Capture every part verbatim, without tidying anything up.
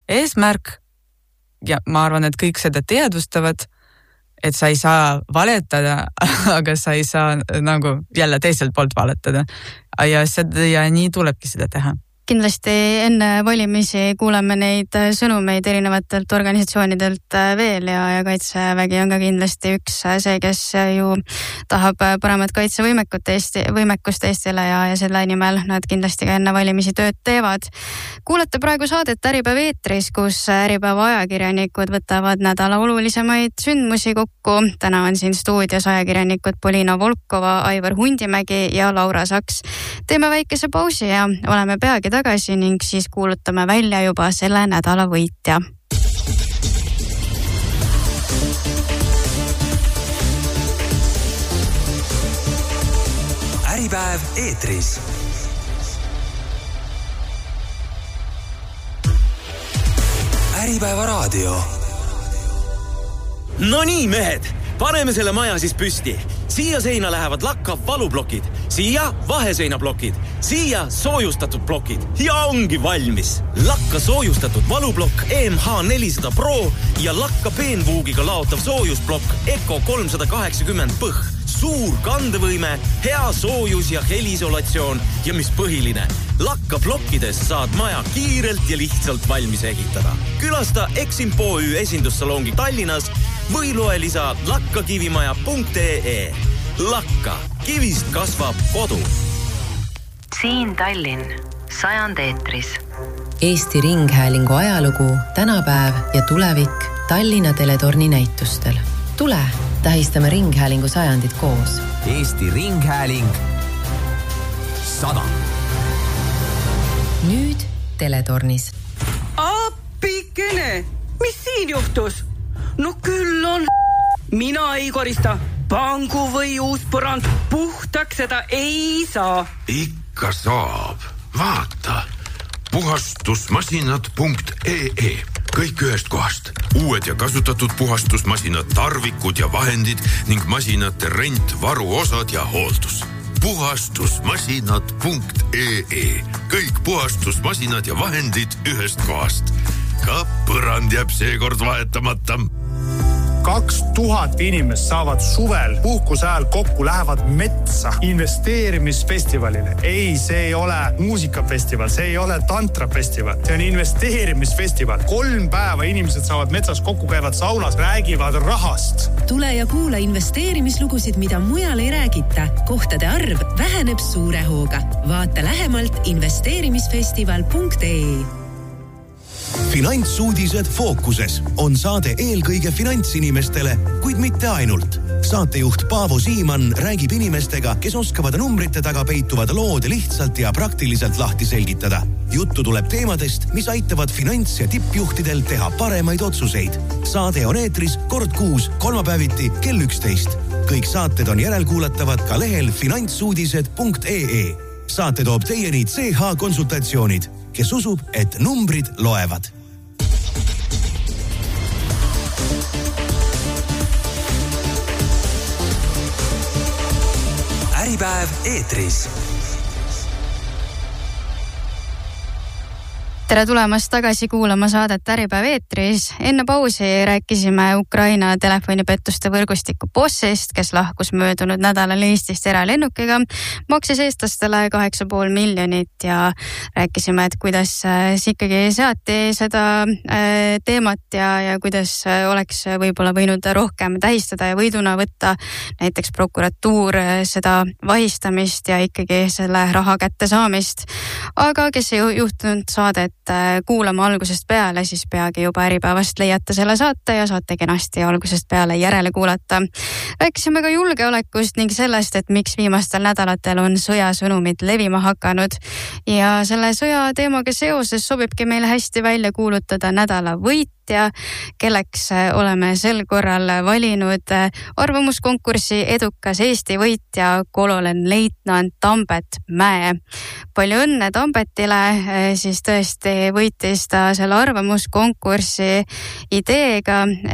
eesmärk ja ma arvan, et kõik seda teadvustavad, et sa ei saa valetada, aga sa ei saa nagu jälle teiselt poolt valetada. Ja, seda, ja nii tulebki seda teha. Kindlasti enne valimisi kuuleme neid sõnumeid erinevatelt organisatsioonidelt veel ja, ja Kaitsevägi on ka kindlasti üks see, kes ju tahab paremat kaitsevõimekut Eesti, võimekust Eestile ja, ja selle nimel nad kindlasti ka enne valimisi tööd teevad. Kuulete praegu saadet Äripäev eetris, kus Äripäeva ajakirjanikud võtavad nädala olulisemaid sündmusi kokku. Täna on siin stuudios ajakirjanikud Polina Volkova, Aivar Hundimägi ja Laura Saks. Teeme väikese pausi ja oleme peagi tagasi ning siis kuulutame välja juba selle nädala võitja. Äripäev eetris. Äripäeva raadio. No nii, mehed, paneme selle maja siis püsti. Siia seina lähevad lakka valublokid, siia vaheseinablokid, siia soojustatud blokid ja ongi valmis. Lakka soojustatud valublokk E M H nelisada Pro ja lakka peenvuugiga laotav soojusblokk Eco kolmsada kaheksakümmend P H. Suur kandevõime, hea soojus ja helisolatsioon ja mis põhiline, lakka blokkides saad maja kiirelt ja lihtsalt valmis ehitada. Külasta Eximpo Ü esindussalongi Tallinnas või loe lisa lakkakivimaja punkt ee. Lakka, kivist kasvab kodu. Siin Tallinn, sajand eetris. Eesti Ringhäälingu ajalugu, tänapäev ja tulevik Tallinna teletorni näitustel. Tule, tähistame Ringhäälingu sajandit koos. Eesti Ringhääling sada. Nüüd teletornis. Appikene, mis siin juhtus? No küll on mina ei korista. Pangu või uus põrand puhtaks seda ei saa. Ikka saab. Vaata. puhastusmasinad punkt ee. Kõik ühest kohast. Uued ja kasutatud puhastusmasinad, tarvikud ja vahendid ning masinate rent, varuosad ja hooldus. puhastusmasinad punkt ee. Kõik puhastusmasinad ja vahendid ühest kohast. Ka põrand jääb seekord vahetamata. Kaks tuhat inimest saavad suvel puhkuse ajal kokku, lähevad metsa investeerimisfestivalile. Ei, see ei ole muusikafestival, see ei ole tantrafestival, see on investeerimisfestival. Kolm päeva inimesed saavad metsas kokku, käivad saunas, räägivad rahast. Tule ja kuula investeerimislugusid, mida mujal ei räägita. Kohtade arv väheneb suure hooga. Vaata lähemalt investeerimisfestival punkt ee. Finantsuudised Fookuses on saade eelkõige finantsinimestele, kuid mitte ainult. Saatejuht Paavo Siimann räägib inimestega, kes oskavad numbrite taga peituvad lood lihtsalt ja praktiliselt lahti selgitada. Juttu tuleb teemadest, mis aitavad finants- ja tippjuhtidel teha paremaid otsuseid. Saade on eetris kord kuus, kolmapäeviti kell üksteist. Kõik saated on järelkuulatavad ka lehel finantsuudised punkt ee. Saate toob teieni C H konsultatsioonid, kes usub, et numbrid loevad. Äripäev eetris. Tere tulemast tagasi kuulama saadet Äripäev eetris. Enne pausi rääkisime Ukraina telefonipettuste võrgustiku bossist, kes lahkus möödunud nädalal Eestist eralennukiga, maksis eestlastele kaheksa pool miljonit ja rääkisime, et kuidas ikkagi seati seda teemat ja, ja kuidas oleks võib-olla võinud rohkem tähistada ja võiduna võtta näiteks prokuratuur seda vahistamist ja ikkagi selle raha kätte saamist. Aga kes ei juhtunud saadet kuulama algusest peale, siis peagi juba Äripäevast leiate selle saate ja saate kenasti algusest peale järele kuulata. Rääkisime ka julgeolekust ning sellest, et miks viimastel nädalatel on sõjasõnumid levima hakanud. Ja selle sõja teemaga seoses sobibki meile hästi välja kuulutada nädala võit, kelleks oleme sel korral valinud arvamuskonkursi edukas Eesti võitja Kololen leitnant Tambet Mäe. Palju õnne Tambetile, siis tõesti võitis ta selle arvamuskonkursi ideega, et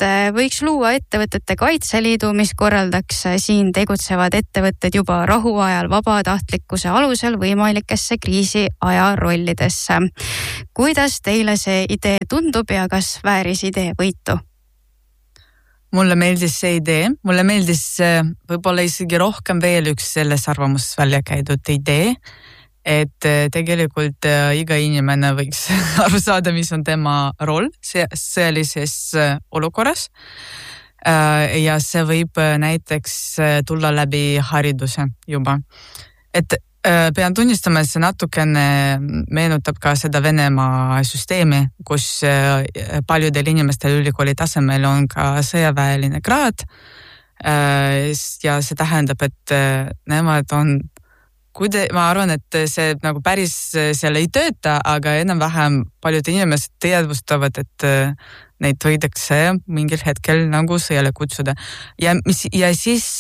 et võiks luua ettevõtete kaitseliidu, mis korraldaks siin tegutsevad ettevõtted juba rahuajal vabatahtlikkuse alusel võimalikesse kriisiaja rollidesse. Kuidas teile see idee tundub ja kas vääris idee võitu? Mulle meeldis see idee, mulle meeldis võib-olla isegi rohkem veel üks selles arvamuses välja käidud idee, et tegelikult iga inimene võiks aru saada, mis on tema roll sellises olukorras. Ja see võib näiteks tulla läbi hariduse juba. Et pean tunnistama, et see natukene meenutab ka seda Venemaa süsteemi, kus paljudel inimestel ülikooli tasemel on ka sõjaväeline kraad. Ja see tähendab, et nemad on, kuide, ma arvan, et see nagu päris selle ei tööta, aga enam-vähem paljud inimesed teadvustavad, et neid võidakse mingil hetkel nagu sõjale kutsuda. Ja, mis, ja siis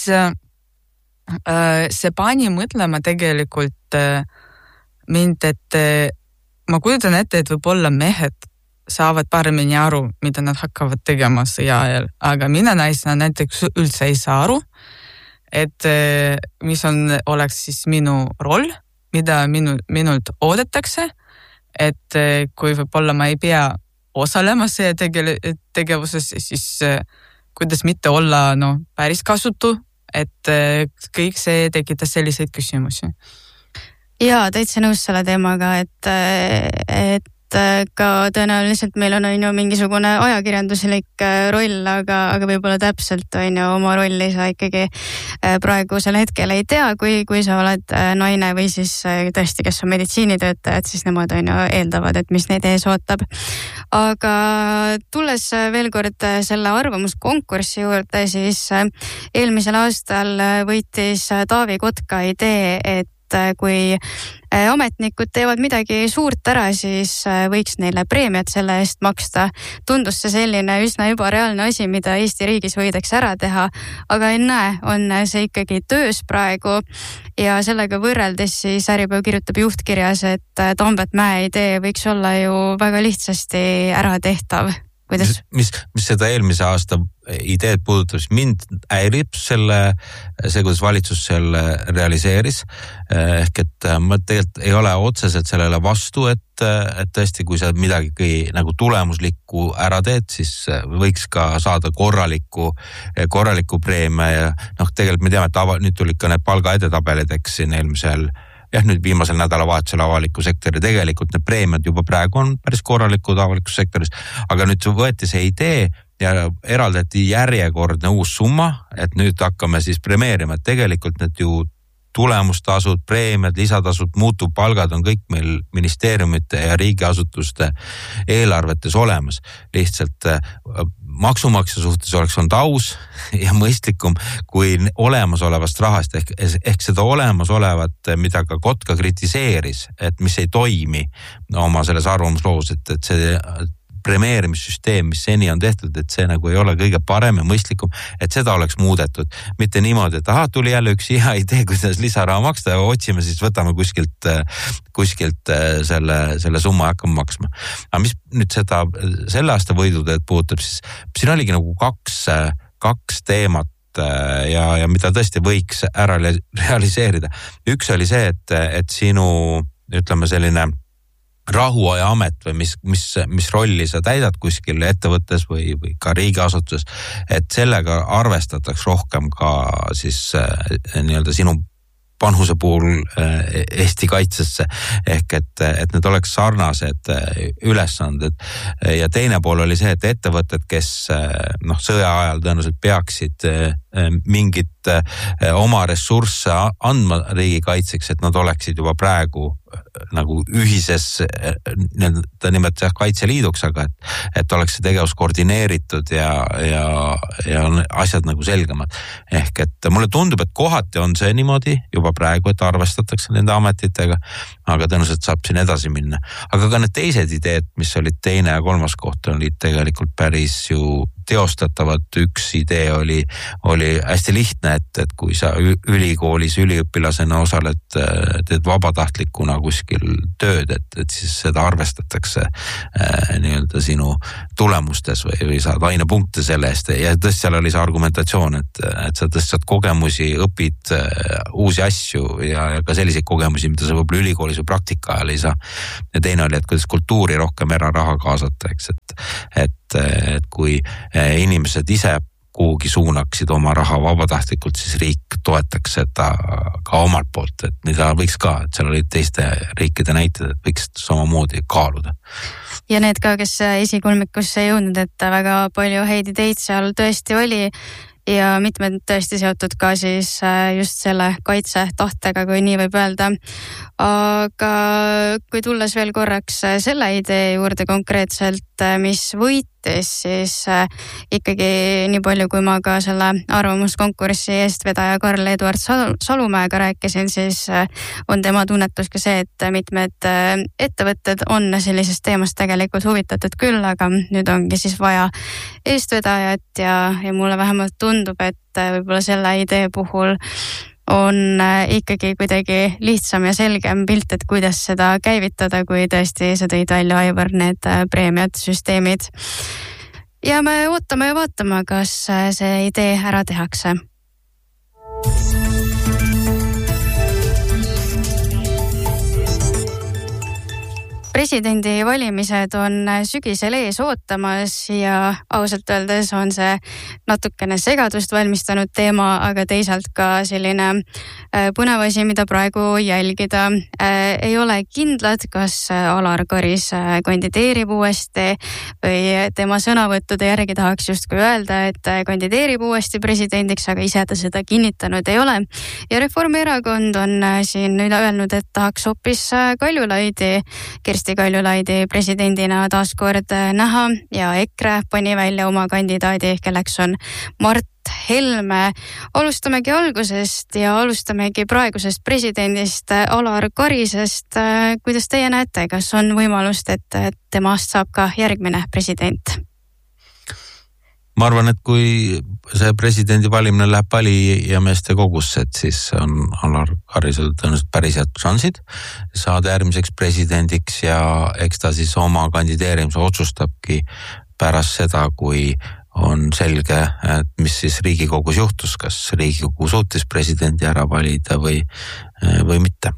see pani mõtlema tegelikult mind, et ma kujutan ette, et võib-olla mehed saavad paremini aru, mida nad hakkavad tegema sõja ajal, aga mina naisena näiteks üldse ei saa aru, et mis on, oleks siis minu roll, mida minu, minult oodatakse, et kui võib-olla ma ei pea osalema see tege, tegevuses, siis kuidas mitte olla no, päris kasutu, et kõik see tekitas selliseid küsimusi. Jaa, täitsa nõus selle teemaga, et, et ka tõenäoliselt meil on, on ju mingisugune ajakirjanduslik roll, aga, aga võib-olla täpselt on ju oma rolli sa ikkagi praegusel hetkel ei tea, kui, kui sa oled naine või siis tõesti, kes on meditsiinitöötajad, siis nemad on ju eeldavad, et mis neid ees ootab. Aga tulles veel kord selle arvamuskonkurssi juurde, siis eelmisel aastal võitis Taavi Kotka idee, et kui ametnikud teevad midagi suurt ära, siis võiks neile preemiat selle eest maksta. Tundus see selline üsna ebareaalne asi, mida Eesti riigis võidaks ära teha, aga ennäe, on see ikkagi töös praegu ja sellega võrreldes siis Äripäev kirjutab juhtkirjas, et Tambet Mäe idee võiks olla ju väga lihtsasti ära tehtav. Kuidas? Mis, mis seda eelmise aasta ideed puudutab, mind häirib selle, see, kuidas valitsus selle realiseeris. Ehk et ma tegelikult ei ole otseselt sellele vastu, et, et tõesti, kui sa midagi nagu tulemuslikku ära teed, siis võiks ka saada korraliku, korraliku preemia ja noh, tegelikult me teame, et ava, nüüd tulid ka need palgaedetabelid, eks siin eelmisel jah, nüüd viimasel nädalavahetusel avaliku sektori tegelikult need preemiad juba praegu on päris korralikud avalikus sektoris, aga nüüd võeti see idee ja eraldati järjekordne uus summa, et nüüd hakkame siis premeerima, et tegelikult need ju tulemustasud, preemiad, lisatasud, muutub palgad on kõik meil ministeeriumite ja riigiasutuste eelarvetes olemas. Lihtsalt maksumaksja suhtes oleks olnud aus ja mõistlikum kui olemasolevast rahast ehk, ehk seda olemasolevat, mida ka Kotka kritiseeris, et mis ei toimi oma selles arvamusloos, et, et see premeerimissüsteem, mis seni on tehtud, et see nagu ei ole kõige parem ja mõistlikum, et seda oleks muudetud. Mitte niimoodi, et aha, tuli jälle üks hea idee, kuidas lisaraha maksta ja otsime, siis võtame kuskilt, kuskilt selle, selle summa ja hakkame maksma. Aga mis nüüd seda, selle aasta võiduteed puudutab, siis siin oligi nagu kaks, kaks teemat ja, ja mida tõesti võiks ära realiseerida. Üks oli see, et, et sinu, ütleme selline rahuaja amet või mis, mis, mis rolli sa täidad kuskil ettevõttes või, või ka riigiasutuses, et sellega arvestataks rohkem ka siis nii-öelda sinu panuse puhul Eesti kaitsesse ehk et, et need oleks sarnased ülesanded. Ja teine pool oli see, et ettevõtted, kes noh, sõja ajal tõenäoliselt peaksid mingit oma ressursse andma riigikaitseks, et nad oleksid juba praegu nagu ühises, ta nimetas Kaitseliiduks, aga et, et oleks see tegevus koordineeritud ja, ja, ja asjad nagu selgemad. Ehk et mulle tundub, et kohati on see niimoodi juba praegu, et arvestatakse nende ametitega, aga tõenäoliselt saab siin edasi minna. Aga ka need teised ideed, mis olid teine ja kolmas koht, olid tegelikult päris ju teostatavat. Üks idee oli, oli hästi lihtne, et, et kui sa ülikoolis üliõpilasena osaled, teed vabatahtlikuna kuskil tööd, et, et siis seda arvestatakse äh, nii-öelda sinu tulemustes või, või saad ainepunkte selle eest. Ja tõesti seal oli see argumentatsioon, et, et sa tõesti saad kogemusi, õpid äh, uusi asju ja, ja ka selliseid kogemusi, mida sa võib-olla ülikoolis või praktika ajal ei saa. Ja teine oli, et kuidas kultuuri rohkem eraraha kaasata, eks, et, et, et kui inimesed ise kuhugi suunaksid oma raha vabatahtlikult, siis riik toetaks seda ka omalt poolt, et mida võiks ka, et seal olid teiste riikide näited, et võiks samamoodi kaaluda. Ja need ka, kes esikolmikusse ei jõudnud, et väga palju häid ideid seal tõesti oli ja mitmed tõesti seotud ka siis just selle kaitsetahtega, kui nii võib öelda. Aga kui tulles veel korraks selle idee juurde konkreetselt, mis võitis, siis ikkagi nii palju, kui ma ka selle arvamuskonkurssi eestvedaja Karl-Eduard Salumäega rääkisin, siis on tema tunnetus ka see, et mitmed ettevõtted on sellisest teemast tegelikult huvitatud küll, aga nüüd ongi siis vaja eestvedajat ja, ja mulle vähemalt tundub, et võib-olla selle idee puhul on ikkagi kuidagi lihtsam ja selgem pilt, et kuidas seda käivitada, kui tõesti sa tõid välja, Aivar, need preemiad, süsteemid. Ja me ootame ja vaatame, kas see idee ära tehakse. Presidendi valimised on sügisel ees ootamas ja ausalt öeldes on see natukene segadust valmistanud teema, aga teisalt ka selline põnev asi, mida praegu jälgida. Ei ole kindlad, kas Alar Karis kandideerib uuesti või tema sõnavõttude järgi tahaks justkui öelda, et kandideerib uuesti presidendiks, aga ise ta seda kinnitanud ei ole. Ja Reformierakond on siin nüüd öelnud, et tahaks hoopis Kaljulaidi, Kersti Kaljulaidi presidendina taaskord näha ja EKRE pani välja oma kandidaadi, kelleks on Mart Helme. Alustamegi algusest ja alustamegi praegusest presidendist Alar Karisest. Kuidas teie näete, kas on võimalust, et temast saab ka järgmine president? Ma arvan, et kui see presidendi valimine läheb valijameeste kogusse, et siis on Alar Karisel tõenäoliselt päris head šansid saada järgmiseks presidendiks ja eks ta siis oma kandideerimise otsustabki pärast seda, kui on selge, et mis siis Riigikogus juhtus, kas Riigikogu suutis presidendi ära valida või, või mitte.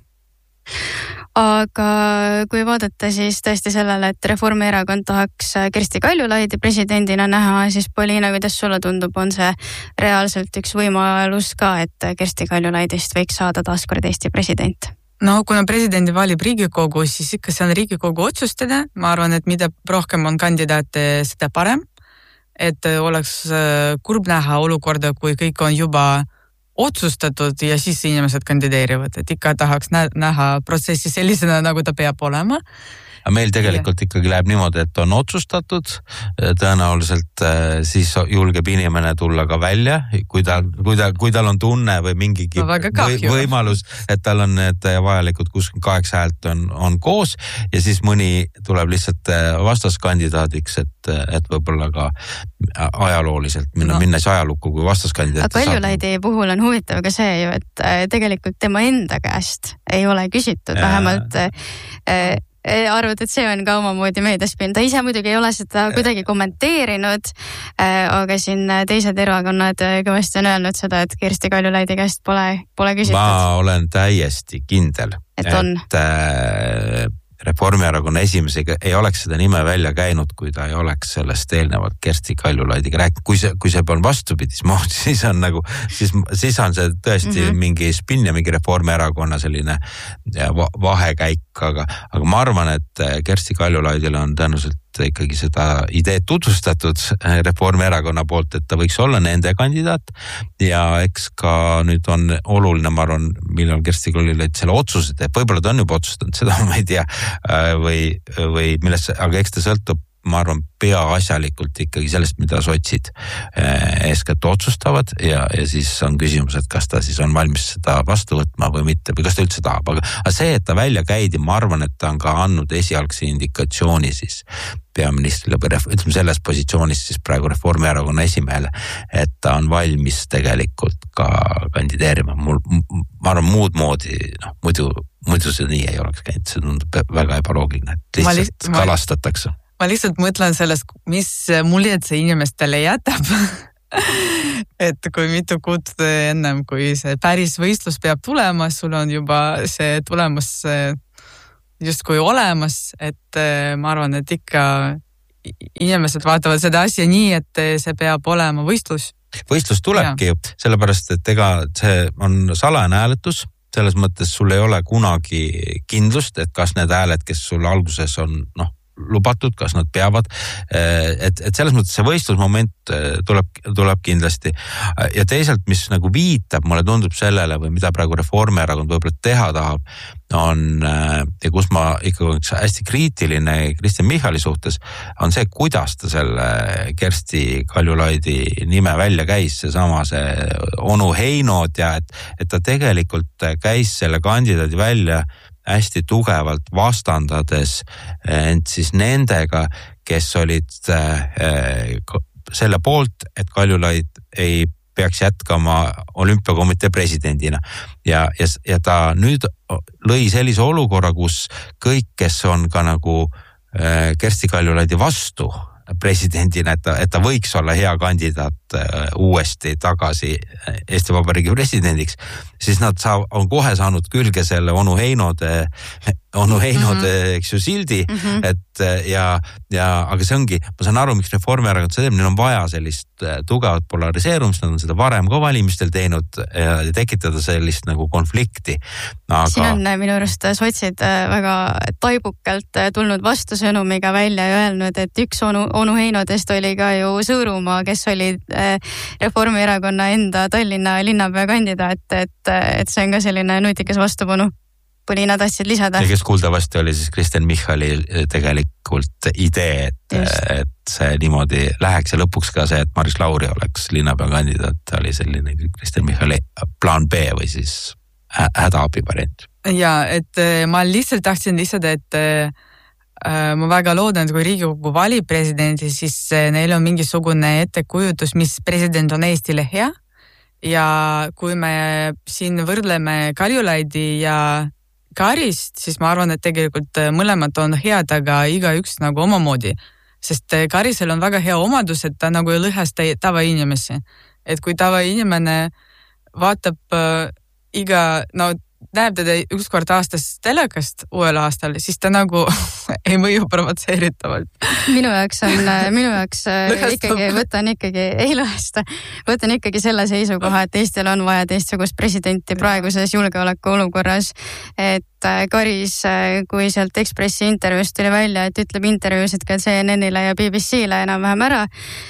Aga kui vaadata siis tõesti sellele, et Reformierakond tahaks Kersti Kaljulaidi presidendina näha, siis Poliina, kuidas sulle tundub, on see reaalselt üks võimalus ka, et Kersti Kaljulaidist võiks saada taaskord Eesti president? No kuna presidendi valib Riigikogu, siis ikka see on Riigikogu otsustada. Ma arvan, et mida rohkem on kandidaate, seda parem. Et oleks kurb näha olukorda, kui kõik on juba otsustatud ja siis inimesed kandideerivad, et ikka tahaks näha protsessi sellisena, nagu ta peab olema. Meil tegelikult ikkagi läheb niimoodi, et on otsustatud, tõenäoliselt siis julgeb inimene tulla ka välja, kui, ta, kui, ta, kui tal on tunne või mingigi või, võimalus, et tal on need vajalikud kuuskümmend kaheksa häält on, on koos ja siis mõni tuleb lihtsalt vastaskandidaadiks, et, et võib-olla ka ajalooliselt minna, no. minnes ajalukku kui vastaskandidaat. Aga Kaljulaidi puhul on huvitav ka see ju, et tegelikult tema enda käest ei ole küsitud, vähemalt äh, arvad, et see on ka omamoodi meediaspin. Ta ise muidugi ei ole seda kuidagi kommenteerinud, aga siin teised erakonnad kõvasti on öelnud seda, et Kersti Kaljulaidi käest pole, pole küsitud. Ma olen täiesti kindel, et, on. et äh, Reformierakonna esimesega ei oleks seda nime välja käinud, kui ta ei oleks sellest eelnevalt Kersti Kaljulaidiga rääkinud. Kui see, kui see on vastupidis moodi, siis on nagu, siis, siis on see tõesti mm-hmm. mingi spin ja mingi Reformierakonna selline vahekäik, aga, aga ma arvan, et Kersti Kaljulaidile on tõenäoliselt ikkagi seda ideed tutvustatud Reformierakonna poolt, et ta võiks olla nende kandidaat ja eks ka nüüd on oluline, ma arvan, millal Kersti Kaljulaid selle otsuse teeb, võib-olla ta on juba otsustanud, seda ma ei tea või, või millest, aga eks ta sõltub ma arvan, peaasjalikult ikkagi sellest, mida sotsid eeskätt otsustavad ja, ja siis on küsimus, et kas ta siis on valmis seda vastu võtma või mitte või kas ta üldse tahab, aga, aga see, et ta välja käidi, ma arvan, et ta on ka andnud esialgse indikatsiooni siis peaministrile või ütleme selles positsioonis siis praegu Reformierakonna esimehele, et ta on valmis tegelikult ka kandideerima. Mul, ma arvan, muud moodi, noh, muidu, muidu see nii ei oleks käinud, see tundub väga ebaloogiline, et lihtsalt ma, kalastatakse. Ma lihtsalt mõtlen sellest, mis muljet see inimestele jätab. Et kui mitu kuud ennem, kui see päris võistlus peab tulema, sul on juba see tulemus justkui olemas, et ma arvan, et ikka inimesed vaatavad seda asja nii, et see peab olema võistlus. Võistlus tulebki ju, sellepärast, et ega see on salajane hääletus, selles mõttes sul ei ole kunagi kindlust, et kas need hääled, kes sul alguses on, noh, lubatud, kas nad peavad, et, et selles mõttes see võistlusmoment tuleb, tuleb kindlasti. Ja teisalt, mis nagu viitab, mulle tundub sellele või mida praegu Reformierakond võib-olla teha tahab, on, ja kus ma ikka oleks hästi kriitiline Kristen Michali suhtes, on see, kuidas ta selle Kersti Kaljulaidi nime välja käis, see sama see onu Heinod ja et, et ta tegelikult käis selle kandidaadi välja hästi tugevalt vastandades ent siis nendega, kes olid selle poolt, et Kaljulaid ei peaks jätkama olümpiakomitee presidendina. Ja, ja, ja ta nüüd lõi sellise olukorra, kus kõik, kes on ka nagu Kersti Kaljulaidi vastu presidendina, et ta, et ta võiks olla hea kandidaat uuesti tagasi Eesti Vabariigi presidendiks, siis nad saa, on kohe saanud külge selle onu Heinode, onu Heinode, mm-hmm. eks ju, sildi, mm-hmm. et ja, ja, aga see ongi, ma saan aru, miks Reformierakond see teeb, neil on vaja sellist tugevat polariseerumist, nad on seda varem ka valimistel teinud ja tekitada sellist nagu konflikti. Aga... Siin on minu arust sotsid väga taibukalt tulnud vastusõnumiga välja ja öelnud, et üks onu, onu Heinodest oli ka ju Sõõrumaa, kes oli Reformierakonna enda Tallinna linnapea kandidaat, et, et see on ka selline nutikas vastupanu. Kuni nad asjad lisada. Ja kes kuuldavasti oli siis Kristen Michali tegelikult idee, et, et see niimoodi läheks ja lõpuks ka see, et Maris Lauri oleks linnapea kandidaat, oli selline Kristen Michali plaan B või siis hädaabi variant. Ja, et ma lihtsalt tahtsin lisada, et ma väga loodan, et kui Riigikogu valib presidendi, siis neil on mingisugune ettekujutus, mis president on Eestile hea. Ja kui me siin võrdleme Kaljulaidi ja Karist, siis ma arvan, et tegelikult mõlemad on head, aga iga üks nagu omamoodi. Sest Karisel on väga hea omadus, et ta nagu ei lõhesta tavainimesi. Et kui tavainimene vaatab äh, iga, no näeb teda üks kord aastas telekast uuel aastal, siis ta nagu ei mõju provotseeritavalt. Minu jaoks on, minu jaoks ikkagi, võtan ikkagi, ei lõhesta, võtan ikkagi selle seisukoha, et Eestil on vaja teistsugust presidenti praeguses julgeoleku olukorras, et Karis, kui sealt Ekspressi intervjuust tuli välja, et ütleb intervjuusid ka C N N-ile ja B B C-le enam-vähem ära,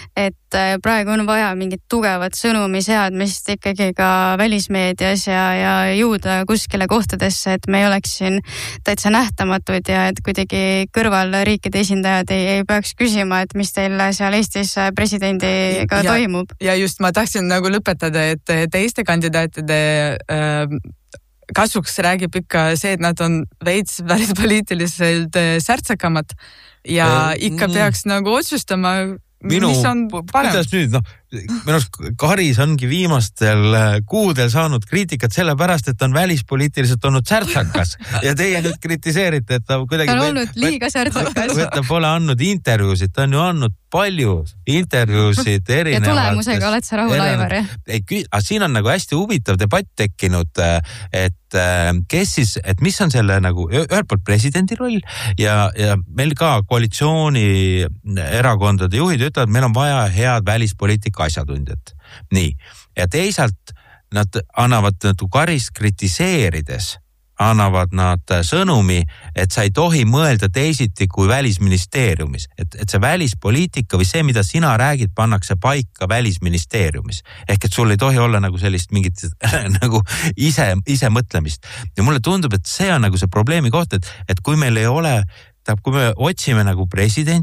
et praegu on vaja mingit tugevat sõnumi seadmist ikkagi ka välismeedias ja, ja jõuda kuskile kohtadesse, et me ei oleks siin täitsa nähtamatud ja et kuidagi kõrvalriikide esindajad ei, ei peaks küsima, et mis teil seal Eestis presidendiga ja, toimub. Ja just ma tahtsin nagu lõpetada, et teiste kandidaatide äh, kasuks räägib ikka see, et nad on veits välispoliitiliselt särtsakamad ja ikka peaks nagu otsustama, Minu, mis on parem. Kuidas nüüd, noh, minu arust Karis ongi viimastel kuudel saanud kriitikat selle pärast, et on välispoliitiliselt olnud särtsakas ja teie nüüd kritiseerite, et ta kuidagi... Ta on olnud liiga särtsakas. Ta pole andnud intervjuusid, ta on ju andnud palju intervjuusid erinevates... Ja tulemusega oled sa rahul, Aivar, jah? Ei, siin on nagu hästi huvitav debatt tekkinud, et kes siis, et mis on selle nagu ühelt poolt presidendi roll ja, ja meil ka koalitsiooni erakondade juhid ütlevad, meil on vaja head välispoliitika asjatundjat. Nii. Ja teisalt nad annavad nagu Karist kritiseerides, annavad nad sõnumi, et sa ei tohi mõelda teisiti kui välisministeeriumis. Et, et see välispoliitika või see, mida sina räägid, pannakse paika välisministeeriumis. Ehk et sul ei tohi olla nagu sellist mingit nagu ise, ise mõtlemist. Ja mulle tundub, et see on nagu see probleemi koht, et, et kui meil ei ole, tähendab, kui me otsime nagu presidenti,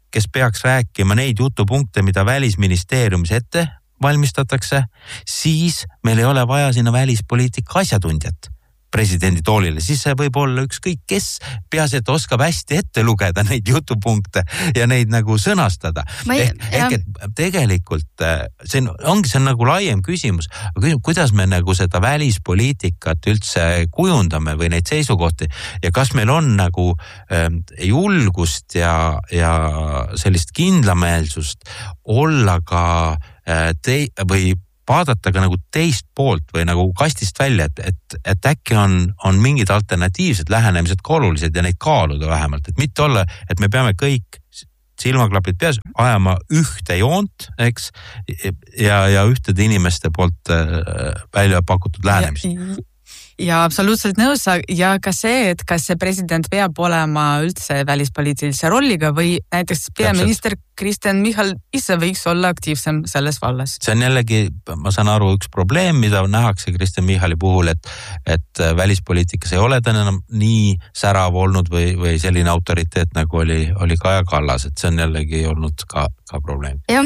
kes peaks rääkima neid jutupunkte, mida välisministeeriumis ette valmistatakse, siis meil ei ole vaja sinna välispoliitika asjatundjat presidendi toolile, siis see võib olla ükskõik kes, peaasi, et oskab hästi ette lugeda neid jutupunkte ja neid nagu sõnastada. Ei, ehk, ehk et tegelikult see on, ongi see on nagu laiem küsimus, aga kuidas me nagu seda välispoliitikat üldse kujundame või neid seisukohti ja kas meil on nagu ähm, julgust ja, ja sellist kindlameelsust olla ka äh, te, või vaadata ka nagu teist poolt või nagu kastist välja, et, et, et äkki on, on mingid alternatiivsed lähenemised ka olulised ja neid kaaluda vähemalt, et mitte olla, et me peame kõik silmaklapid peas ajama ühte joont, eks, ja, ja ühtede inimeste poolt välja pakutud lähenemist. Ja, ja absoluutselt nõus ja ka see, et kas see president peab olema üldse välispoliitilise rolliga või näiteks peaminister Kristen Michal ise võiks olla aktiivsem selles vallas. See on jällegi, ma saan aru, üks probleem, mida nähakse Kristen Michali puhul, et, et välispoliitikas ei ole ta enam nii särav olnud või, või selline autoriteet nagu oli, oli Kaja Kallas, et see on jällegi olnud ka, ka probleem. Jah,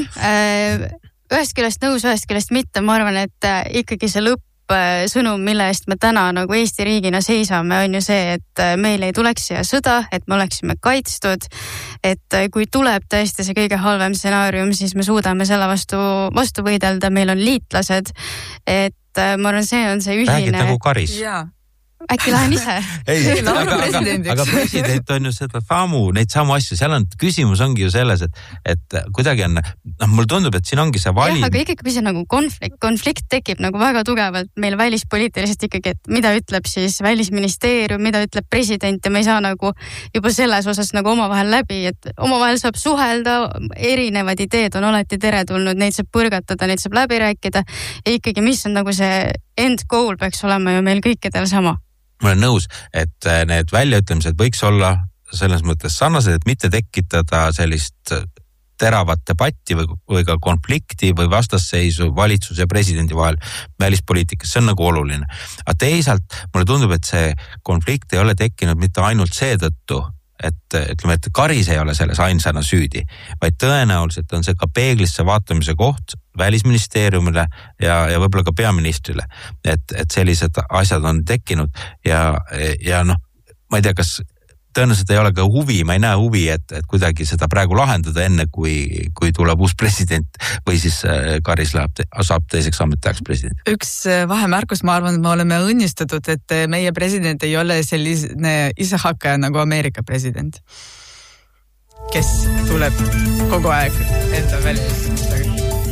ühest küljest nõus, ühest küljest mitte, ma arvan, et ikkagi see lõpp sõnum, mille eest me täna nagu Eesti riigina seisame, on ju see, et meil ei tuleks siia sõda, et me oleksime kaitstud, et kui tuleb tõesti see kõige halvem stsenaarium, siis me suudame selle vastu, vastu võidelda, meil on liitlased, et ma arvan, see on see ühine. Räägid nagu Karis. Jaa. Äkki lähen ise? Ei, aga, aga, aga president on ju seda samu, neid samu asju, seal on, küsimus ongi ju selles, et, et kuidagi on, noh, mul tundub, et siin ongi see valim. Jah, aga ikkagi, kui see nagu konflikt, konflikt tekib nagu väga tugevalt meil välispoliitiliselt ikkagi, et mida ütleb siis välisministeerium, mida ütleb president ja me ei saa nagu juba selles osas nagu omavahel läbi, et omavahel saab suhelda, erinevad ideed on alati teretulnud, neid saab põrgatada, neid saab läbi rääkida ja ikkagi, mis on nagu see end goal peaks olema ju meil kõikidel sama. Ma olen nõus, et need väljaütlemised võiks olla selles mõttes sarnased, et mitte tekitada sellist teravat debatti või, või ka konflikti või vastasseisu valitsuse ja presidendi vahel välispoliitikas, see on nagu oluline. Aga teisalt mulle tundub, et see konflikt ei ole tekkinud mitte ainult seetõttu, et ütleme, et Karis ei ole selles ainsana süüdi, vaid tõenäoliselt on see ka peeglisse vaatamise koht välisministeeriumile ja, ja võib-olla ka peaministrile, et, et sellised asjad on tekkinud ja, ja noh, ma ei tea, kas tõenäoliselt ei ole ka huvi, ma ei näe huvi, et, et kuidagi seda praegu lahendada enne, kui, kui tuleb uus president või siis Karis läheb, saab teiseks ametiajaks president. Üks vahemärkus, ma arvan, et me oleme õnnistatud, et meie president ei ole selline isehakkaja nagu Ameerika president, kes tuleb kogu aeg enda välisministriga.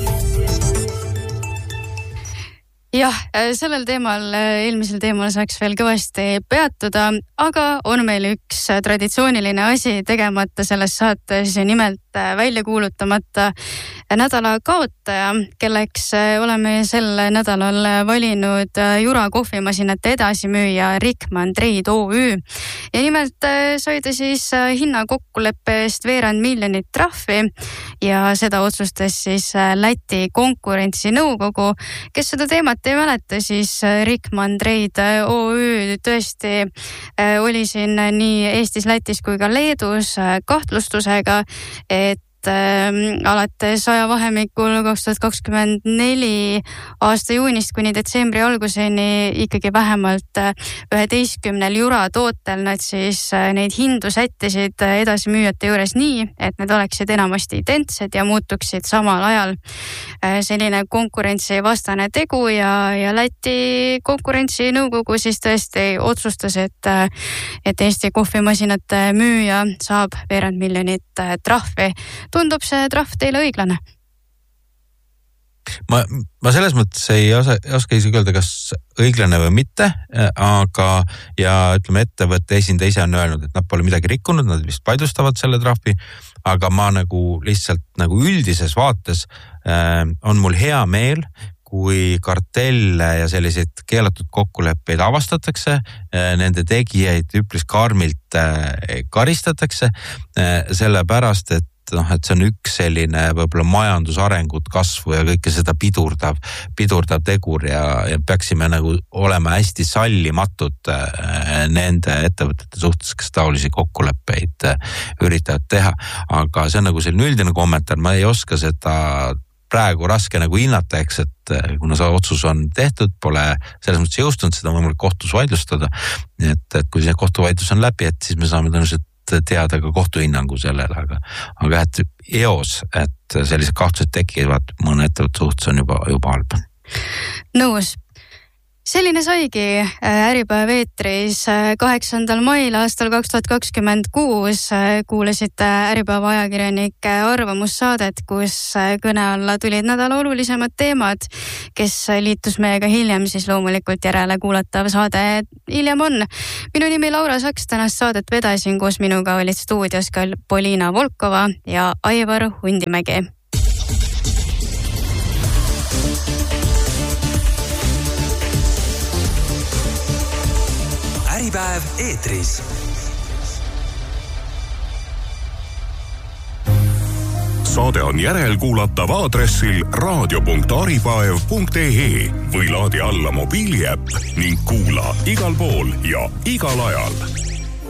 Jah, sellel teemal, eelmisel teemal saaks veel kõvasti peatuda, aga on meil üks traditsiooniline asi tegemata selles saates ja nimelt välja kuulutamata nädala kaotaja, kelleks oleme sel nädalal valinud Jura kohvimasinate edasimüüja Rickman Trade O Ü. Ja nimelt sai ta siis hinna kokkuleppe eest veerand miljonit trahvi ja seda otsustas siis Läti konkurentsinõukogu, kes seda teemat ei mäleta, siis Rickman Trade O Ü tõesti oli siin nii Eestis, Lätis kui ka Leedus kahtlustusega, et alates ajavahemikul kaks tuhat kakskümmend neli aasta juunist kuni detsembri alguseni ikkagi vähemalt üheteistkümnel Jura tootel nad siis neid hindu sättisid edasimüüjate juures nii, et need oleksid enamasti identsed ja muutuksid samal ajal. Selline konkurentsivastane tegu ja, ja Läti konkurentsinõukogu siis tõesti otsustas, et, et Eesti kohvimasinate müüja saab veerand miljonit trahvi. Tundub see trahv teile õiglane? Ma, ma selles mõttes ei oska, oska isegi öelda, kas õiglane või mitte, aga ja ütleme, ettevõtte esindaja ise on öelnud, et nad pole midagi rikkunud, nad vist vaidlustavad selle trahvi, aga ma nagu lihtsalt nagu üldises vaates äh, on mul hea meel, kui kartelle ja selliseid keelatud kokkuleppeid avastatakse, nende tegijaid üpris karmilt karistatakse, sellepärast, et noh, et see on üks selline võib-olla majandusarengut, kasvu ja kõike seda pidurdav, pidurdav tegur ja, ja peaksime nagu olema hästi sallimatud nende ettevõtete suhtes, kes taolisi kokkuleppeid üritavad teha. Aga see on nagu selline üldine kommentaar, ma ei oska seda praegu raske nagu hinnata, eks, et kuna see otsus on tehtud, pole selles mõttes jõustunud, seda võimalik kohtus vaidlustada. Et, et kui see kohtuvaidlus on läbi, et siis me saame tõenäoliselt teada ka kohtuhinnangu sellele, aga, aga et eos, et sellised kahtlused tekivad mõne ettevõtte suhtes on juba, juba halb. Nõus. Selline saigi Äripäev eetris kaheksandal mail aastal kaks tuhat kakskümmend kuus. Kuulasite Äripäeva ajakirjanike arvamussaadet, kus kõne alla tulid nädala olulisemad teemad. Kes liitus meiega hiljem, siis loomulikult järele kuulatav saade hiljem on. Minu nimi Laura Saks, tänast saadet vedasin, koos minuga olid stuudios ka Poliina Volkova ja Aivar Hundimägi. Äripäev eetris. Saade on järelkuulatav aadressil raadio punkt aripaev punkt ee või laadi alla mobiiliäpp ning kuula igal pool ja igal ajal.